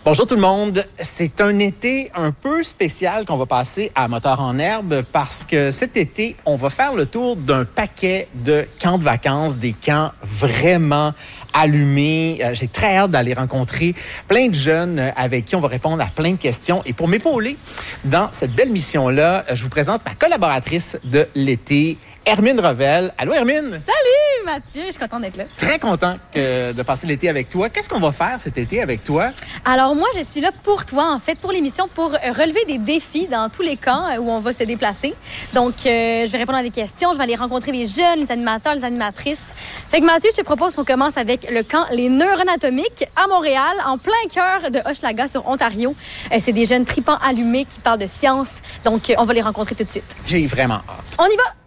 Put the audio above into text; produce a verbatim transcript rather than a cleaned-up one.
Bonjour tout le monde. C'est un été un peu spécial qu'on va passer à Moteur en Herbe parce que cet été, on va faire le tour d'un paquet de camps de vacances, des camps vraiment allumés. Euh, j'ai très hâte d'aller rencontrer plein de jeunes avec qui on va répondre à plein de questions. Et pour m'épauler dans cette belle mission-là, je vous présente ma collaboratrice de l'été, Hermine Revel. Allô, Hermine? Salut, Mathieu. Je suis contente d'être là. Très content que, de passer l'été avec toi. Qu'est-ce qu'on va faire cet été avec toi? Alors, moi, je suis là pour toi, en fait, pour l'émission, pour relever des défis dans tous les camps où on va se déplacer. Donc, euh, je vais répondre à des questions. Je vais aller rencontrer les jeunes, les animateurs, les animatrices. Fait que, Mathieu, je te propose qu'on commence avec le camp Les Neurones Atomiques à Montréal, en plein cœur de Hochelaga, sur Ontario. Euh, c'est des jeunes tripants allumés qui parlent de science. Donc, euh, on va les rencontrer tout de suite. J'ai vraiment hâte. On y va!